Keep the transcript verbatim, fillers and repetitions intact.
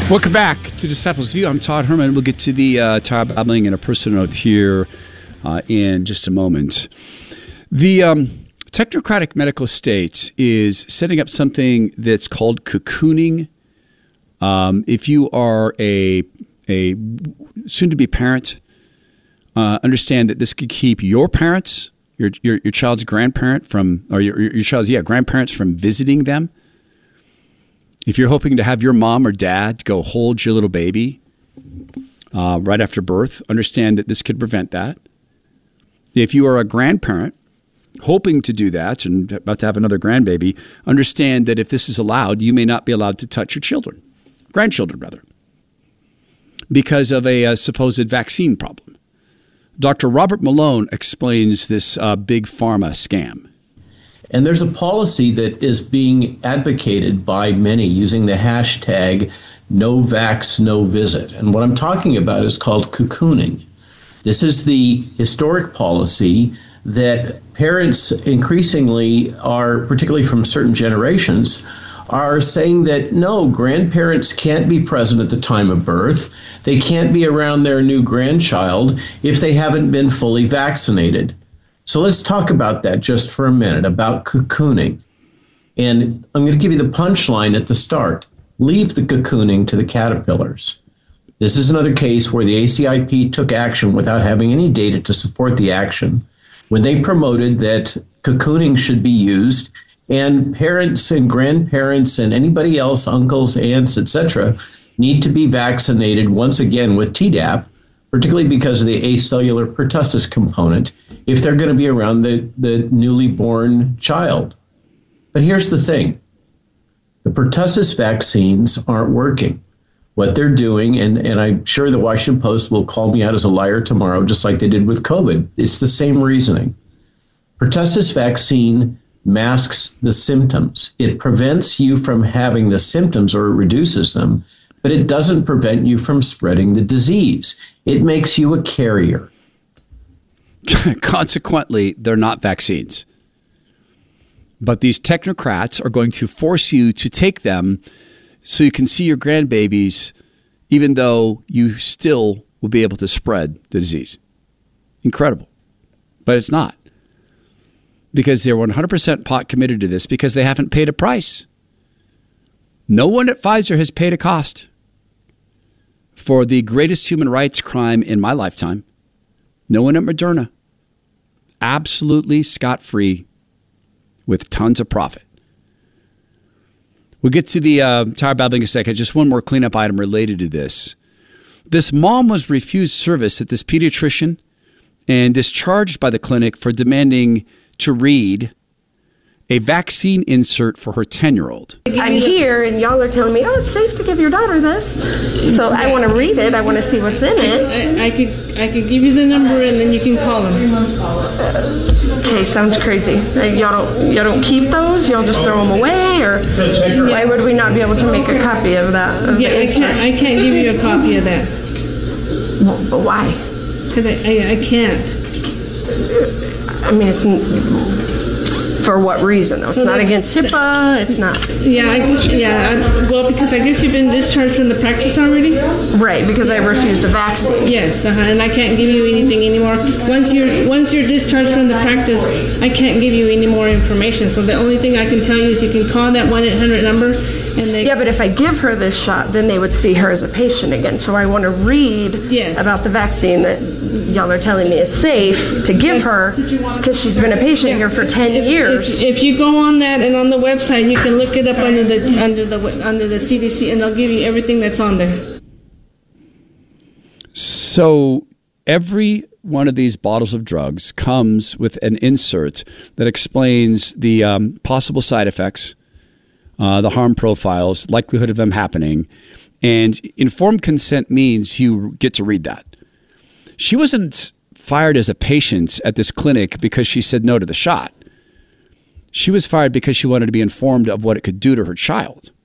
Welcome back to Disciples View. I'm Todd Herman. We'll get to the uh, Tower Babbling and a personal note here uh, in just a moment. The um, technocratic medical state is setting up something that's called cocooning. Um, if you are a a soon-to-be parent, uh, understand that this could keep your parents, your your, your child's grandparent from, or your, your child's yeah grandparents from visiting them. If you're hoping to have your mom or dad go hold your little baby uh, right after birth, understand that this could prevent that. If you are a grandparent hoping to do that and about to have another grandbaby, understand that if this is allowed, you may not be allowed to touch your children, grandchildren rather, because of a, a supposed vaccine problem. Doctor Robert Malone explains this uh, big pharma scam. And there's a policy that is being advocated by many using the hashtag no vax, no visit. And what I'm talking about is called cocooning. This is the historic policy that parents increasingly are, particularly from certain generations, are saying that no, grandparents can't be present at the time of birth. They can't be around their new grandchild if they haven't been fully vaccinated. So let's talk about that just for a minute, about cocooning. And I'm going to give you the punchline at the start. Leave the cocooning to the caterpillars. This is another case where the A C I P took action without having any data to support the action when they promoted that cocooning should be used, and parents and grandparents and anybody else, uncles, aunts, et cetera, need to be vaccinated once again with Tdap, particularly because of the acellular pertussis component, if they're going to be around the, the newly born child. But here's the thing. The pertussis vaccines aren't working. What they're doing, and, and I'm sure the Washington Post will call me out as a liar tomorrow, just like they did with COVID. It's the same reasoning. Pertussis vaccine masks the symptoms. It prevents you from having the symptoms, or it reduces them, but it doesn't prevent you from spreading the disease. It makes you a carrier. Consequently, they're not vaccines. But these technocrats are going to force you to take them so you can see your grandbabies, even though you still will be able to spread the disease. Incredible. But it's not. Because they're one hundred percent pot committed to this because they haven't paid a price. No one at Pfizer has paid a cost for the greatest human rights crime in my lifetime. No one at Moderna. Absolutely scot-free with tons of profit. We'll get to the uh, Tower Babbling in a second. Just one more cleanup item related to this. This mom was refused service at this pediatrician and discharged by the clinic for demanding to read a vaccine insert for her ten-year-old. I'm here, and y'all are telling me, oh, it's safe to give your daughter this. So I want to read it. I want to see what's in it. I, I could I could give you the number, and then you can call them. Uh, okay, sounds crazy. Uh, y'all don't y'all don't keep those? Y'all just throw them away, or why would we not be able to make a copy of that? Of yeah, I can't. I can't give you a copy of that. Well, but why? Because I, I I can't. I mean, it's. For what reason, though? It's so not against HIPAA. It's not. Yeah, I, yeah. I, well, because I guess you've been discharged from the practice already. Right, because I refused a vaccine. Yes, uh-huh, and I can't give you anything anymore. Once you're once you're discharged from the practice, I can't give you any more information. So the only thing I can tell you is you can call that one eight hundred number, and they. Yeah, but if I give her this shot, then they would see her as a patient again. So I want to read yes. about the vaccine that y'all are telling me is safe to give her because she's been a patient yeah. here for ten if, years. If, if you go on that and on the website, you can look it up under the under the under the C D C, and they'll give you everything that's on there. So every one of these bottles of drugs comes with an insert that explains the um, possible side effects, uh, the harm profiles, likelihood of them happening, and informed consent means you get to read that. She wasn't fired as a patient at this clinic because she said no to the shot. She was fired because she wanted to be informed of what it could do to her child.